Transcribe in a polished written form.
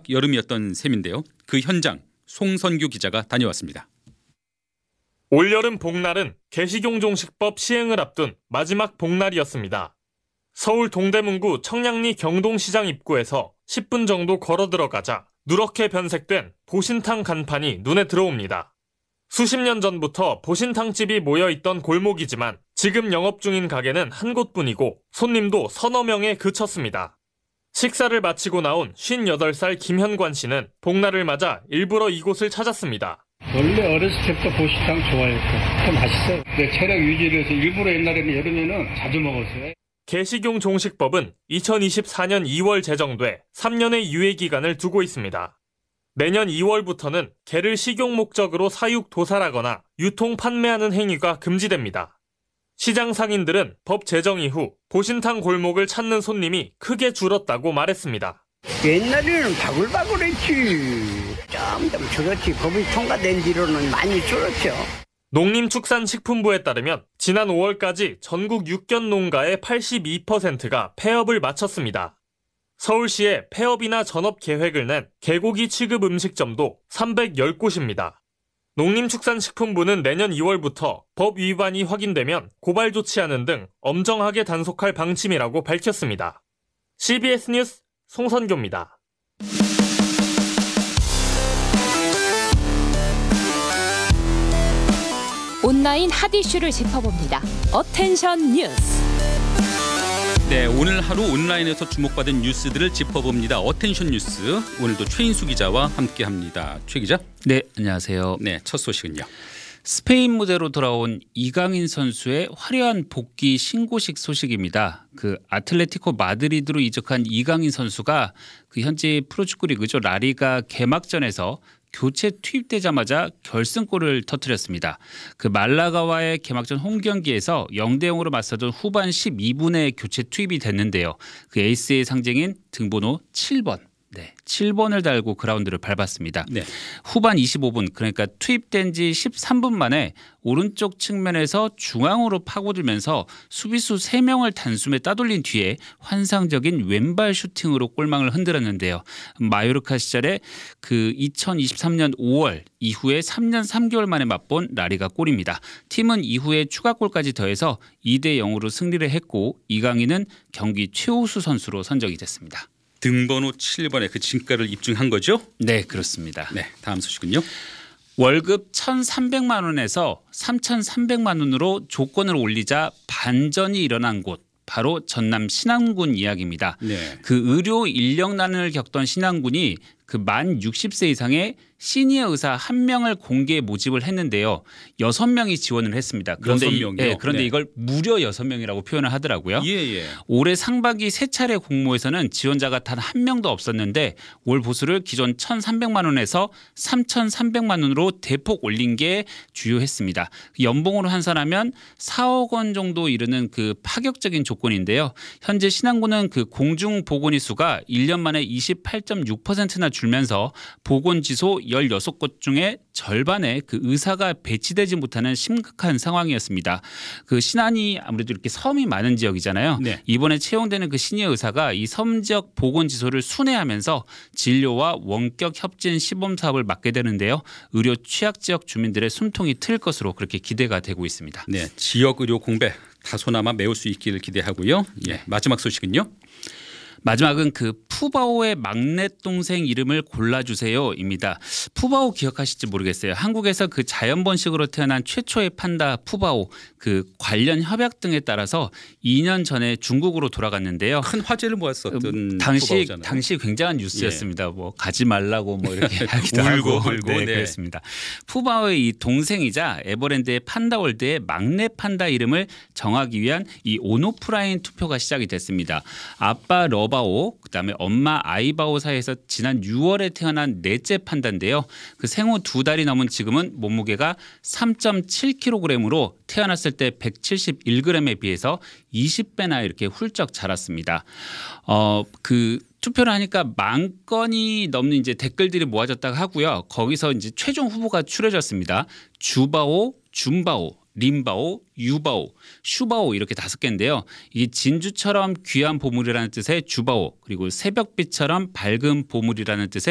마지막 여름이었던 셈인데요. 그 현장 송선규 기자가 다녀왔습니다. 올여름 복날은 개식용종식법 시행을 앞둔 마지막 복날이었습니다. 서울 동대문구 청량리 경동시장 입구에서 10분 정도 걸어 들어가자 누렇게 변색된 보신탕 간판이 눈에 들어옵니다. 수십 년 전부터 보신탕집이 모여있던 골목이지만 지금 영업 중인 가게는 한 곳뿐이고 손님도 서너 명에 그쳤습니다. 식사를 마치고 나온 58살 김현관 씨는 복날을 맞아 일부러 이곳을 찾았습니다. 원래 어렸을 때부터 보신탕 좋아했고 좀 맛있어요. 내 체력 유지를 해서 일부러 옛날에는 여름에는 자주 먹었어요. 개식용 종식법은 2024년 2월 제정돼 3년의 유예 기간을 두고 있습니다. 내년 2월부터는 개를 식용 목적으로 사육 도살하거나 유통 판매하는 행위가 금지됩니다. 시장 상인들은 법 제정 이후 보신탕 골목을 찾는 손님이 크게 줄었다고 말했습니다. 옛날에는 바글바글했지. 점점 줄었지. 법이 통과된 뒤로는 많이 줄었죠. 농림축산식품부에 따르면 지난 5월까지 전국 육견 농가의 82%가 폐업을 마쳤습니다. 서울시에 폐업이나 전업 계획을 낸 개고기 취급 음식점도 310곳입니다. 농림축산식품부는 내년 2월부터 법 위반이 확인되면 고발 조치하는 등 엄정하게 단속할 방침이라고 밝혔습니다. CBS 뉴스 송선교입니다. 온라인 핫 이슈를 짚어봅니다. 어텐션 뉴스. 네, 오늘 하루 온라인에서 주목받은 뉴스들을 짚어봅니다. 어텐션 뉴스. 오늘도 최인수 기자와 함께합니다. 최 기자. 네, 안녕하세요. 네, 첫 소식은요. 스페인 무대로 돌아온 이강인 선수의 화려한 복귀 신고식 소식입니다. 그 아틀레티코 마드리드로 이적한 이강인 선수가 그 현지 프로축구 리그죠 라리가 개막전에서 교체 투입되자마자 결승골을 터뜨렸습니다. 그 말라가와의 개막전 홈 경기에서 0대0으로 맞서던 후반 12분에 교체 투입이 됐는데요. 그 에이스의 상징인 등번호 7번. 네, 7번을 달고 그라운드를 밟았습니다. 네. 후반 25분 그러니까 투입된 지 13분 만에 오른쪽 측면에서 중앙으로 파고들면서 수비수 3명을 단숨에 따돌린 뒤에 환상적인 왼발 슈팅으로 골망을 흔들었는데요. 마요르카 시절에 그 2023년 5월 이후에 3년 3개월 만에 맛본 라리가 골입니다. 팀은 이후에 추가골까지 더해서 2대0으로 승리를 했고 이강인은 경기 최우수 선수로 선정이 됐습니다. 등번호 7번에 그 진가를 입증한 거죠? 네, 그렇습니다. 네, 다음 소식은요. 월급 1,300만 원에서 3,300만 원으로 조건을 올리자 반전이 일어난 곳. 바로 전남 신안군 이야기입니다. 네. 그 의료 인력난을 겪던 신안군이 그 만 60세 이상의 시니어 의사 1명을 공개 모집을 했는데요. 6명이 지원을 했습니다. 그런데 6명이요? 그런데 네. 이걸 무려 6명이라고 표현을 하더라고요. 예. 올해 상반기 3차례 공모에서는 지원자가 단 1명도 없었는데 올 보수를 기존 1,300만 원에서 3,300만 원으로 대폭 올린 게 주요했습니다. 연봉으로 환산하면 4억 원 정도 이르는 그 파격적인 조건인데요. 현재 신안군은 그 공중 보건의 수가 1년 만에 28.6%나 줄면서 보건지소 16곳 중에 절반의 그 의사가 배치되지 못하는 심각한 상황이었습니다. 그 신안이 아무래도 이렇게 섬이 많은 지역이잖아요. 네. 이번에 채용되는 그 시니어 의사가 이 섬 지역 보건지소를 순회하면서 진료와 원격 협진 시범 사업을 맡게 되는데요. 의료 취약 지역 주민들의 숨통이 트일 것으로 그렇게 기대가 되고 있습니다. 네, 지역 의료 공백 다소나마 메울 수 있기를 기대하고요. 예, 마지막 소식은요. 마지막은 그 푸바오의 막내 동생 이름을 골라주세요입니다. 푸바오 기억하실지 모르겠어요. 한국에서 그 자연 번식으로 태어난 최초의 판다 푸바오 그 관련 협약 등에 따라서 2년 전에 중국으로 돌아갔는데요. 큰 화제를 모았었던 당시 굉장한 뉴스였습니다. 뭐 가지 말라고 뭐 이렇게 하기도 울고 하고 울고, 네, 네. 그렇습니다. 푸바오의 이 동생이자 에버랜드의 판다월드의 막내 판다 이름을 정하기 위한 이 온오프라인 투표가 시작이 됐습니다. 아빠 러바오 그다음에 엄마 아이바오 사이에서 지난 6월에 태어난 넷째 판다인데요. 그 생후 2달이 넘은 지금은 몸무게가 3.7kg으로 태어났을 때 171g에 비해서 20배나 이렇게 훌쩍 자랐습니다. 그 투표를 하니까 10,000건이 넘는 이제 댓글들이 모아졌다고 하고요. 거기서 이제 최종 후보가 추려졌습니다. 주바오, 준바오, 림바오, 유바오, 슈바오 이렇게 5개인데요. 이 진주처럼 귀한 보물이라는 뜻의 주바오 그리고 새벽빛처럼 밝은 보물이라는 뜻의